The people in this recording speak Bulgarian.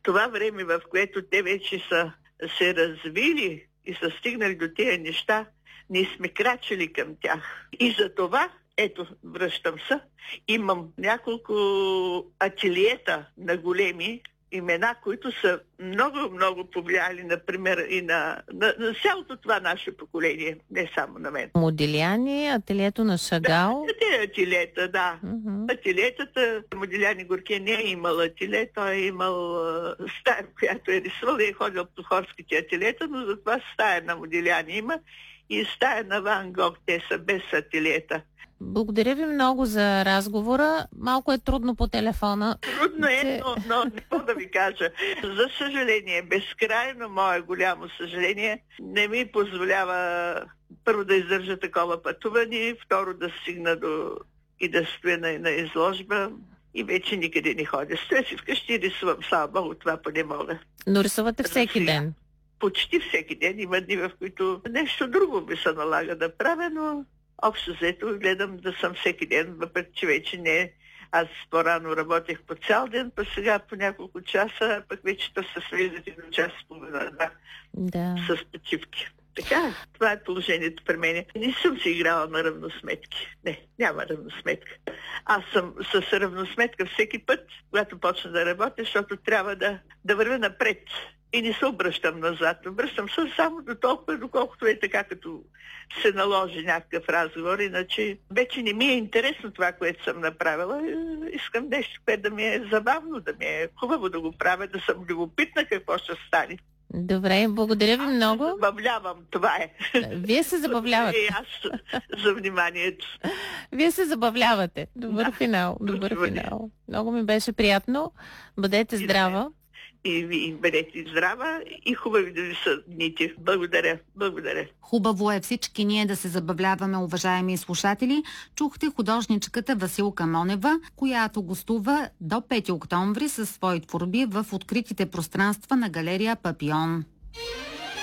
това време, в което те вече са се развили и са стигнали до тези неща, ние сме крачили към тях. И за това, ето, връщам се, имам няколко ателиета на големи имена, които са много повлияли, например, и на цялото това наше поколение, не само на мен. Модиляни, ателието на Шагал. Да, те ателиета, да. Ателиетата, Модиляни Горкия не е имал ателие, той е имал стая, която е рисувал и е ходил по хорските ателиета, но затова стая на Модиляни има и стая на Ван Гог, те са без ателиета. Благодаря ви много за разговора. Малко е трудно по телефона. Трудно е, но какво да ви кажа. За съжаление, безкрайно мое голямо съжаление, не ми позволява първо да издържа такова пътуване, второ да стигна и да стоя на изложба и вече никъде не ходя. Стоя си вкъщи и рисувам, слава Богу, това поне мога. Но рисувате всеки ден? Почти всеки ден. Има дни, в които нещо друго ми се налага да правя, но общо взето гледам да съм всеки ден, въпреки че вече не. Аз по-рано работех по цял ден, па сега по няколко часа, пък вече да се свеждат и до час и половина, да. С почивки. Така, това е положението при мен. Не съм си играла на равносметки. Не, няма равносметка. Аз съм с равносметка всеки път, когато почна да работя, защото трябва да вървя напред. И не се обръщам назад. Обръщам се само до толкова, доколкото е така, като се наложи някакъв разговор. Иначе вече не ми е интересно това, което съм направила. Искам нещо, което да ми е забавно, да ми е хубаво да го правя, да съм любопитна какво ще стане. Добре, благодаря ви много. Аз се забавлявам, това е. Вие се забавлявате. И аз за вниманието. Вие се забавлявате. Добър финал. Много ми беше приятно. Бъдете здрава. И ви бъдете здрава и хубави да ви са дните. Благодаря. Хубаво е всички ние да се забавляваме, уважаеми слушатели. Чухте художничката Василка Монева, която гостува до 5 октомври със свои творби в откритите пространства на галерия Папион.